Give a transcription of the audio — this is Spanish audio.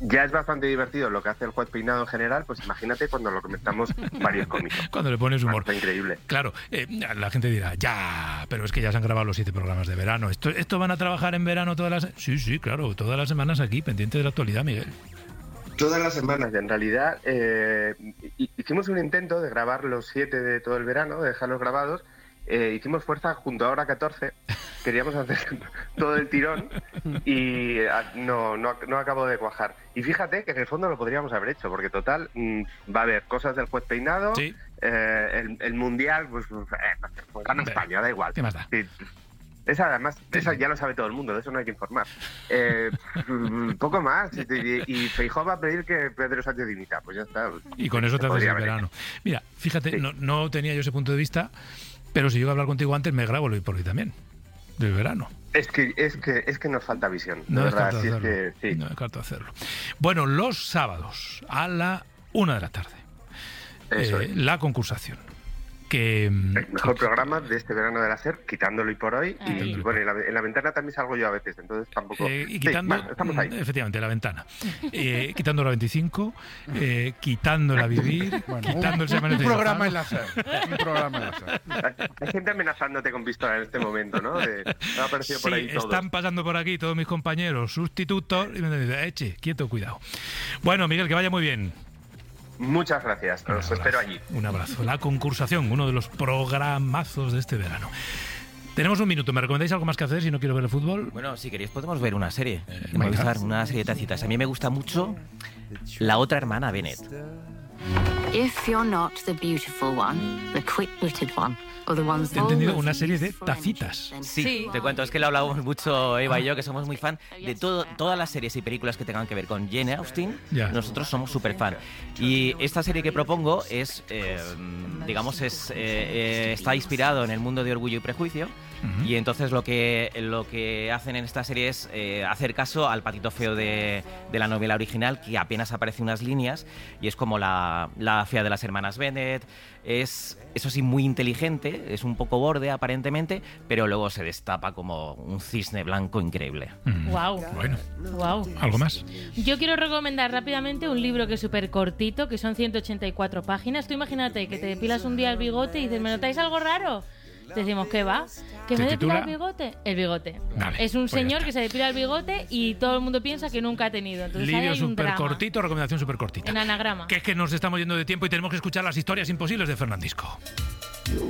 ya es bastante divertido lo que hace el juez peinado en general, pues imagínate cuando lo comentamos varios cómicos. Cuando le pones humor. Está increíble. Claro, la gente dirá, ya, pero es que ya se han grabado los 7 programas de verano. ¿Esto van a trabajar en verano todas las...? Sí, claro, todas las semanas aquí, pendiente de la actualidad, Miguel. Todas las semanas, en realidad, hicimos un intento de grabar los 7 de todo el verano, de dejarlos grabados. Hicimos fuerza junto a Hora 14, queríamos hacer todo el tirón y no acabó de cuajar. Y fíjate que en el fondo lo podríamos haber hecho, porque total, va a haber cosas del juez peinado, sí. El Mundial, pues gana España, da igual. ¿Qué más da? Sí. Esa ya lo sabe todo el mundo, de eso no hay que informar. Poco más. Y Feijóo va a pedir que Pedro Sánchez dimita, pues ya está. Y con eso te haces el verano. Mira, fíjate, sí. no tenía yo ese punto de vista, pero si llego a hablar contigo antes, me grabo lo por hoy también, del verano. Es que nos falta visión, de verdad. No descarto hacerlo. Bueno, los sábados a la 1 de la tarde. Eso es. La concursación. El mejor programa de este verano de la SER, quitándolo y por hoy. Y bueno, en la ventana también salgo yo a veces, entonces tampoco... y quitando, estamos ahí. Efectivamente, la ventana. Quitando la 25, quitando la Vivir, quitando el Semana de Un programa en la SER. Hay gente amenazándote con pistola en este momento, ¿no? Ha aparecido por ahí todo. Están pasando por aquí todos mis compañeros sustitutos y me dicen, eche, quieto, cuidado. Bueno, Miguel, que vaya muy bien. Muchas gracias, os espero allí. Un abrazo. La concursación, uno de los programazos de este verano. Tenemos un minuto, ¿me recomendáis algo más que hacer si no quiero ver el fútbol? Bueno, si queréis podemos ver una serie. Una serie de tacitas. A mí me gusta mucho La otra hermana Bennett. If you're not the beautiful one, the quick-witted one, or the one... He entendido una serie de tacitas. Sí, te cuento, es que lo hablábamos mucho Eva y yo, que somos muy fan de todas las series y películas que tengan que ver con Jane Austen. Nosotros somos súper fan. Y esta serie que propongo es, está inspirado en el mundo de Orgullo y Prejuicio. Y entonces lo que hacen en esta serie es hacer caso al patito feo de la novela original, que apenas aparece unas líneas, y es como la fea de las hermanas Bennet. Es, eso sí, muy inteligente, es un poco borde aparentemente, pero luego se destapa como un cisne blanco increíble. Wow. Bueno. Wow. ¿Algo más? Yo quiero recomendar rápidamente un libro que es súper cortito, que son 184 páginas. Tú imagínate que te depilas un día el bigote y dices, ¿me notáis algo raro? Te decimos, ¿qué va? ¿Que me depila el bigote? El bigote. Vale, es un señor que se depila el bigote y todo el mundo piensa que nunca ha tenido. Entonces, libro súper cortito, recomendación súper cortita. En anagrama. Que es que nos estamos yendo de tiempo y tenemos que escuchar las historias imposibles de Fernandisco.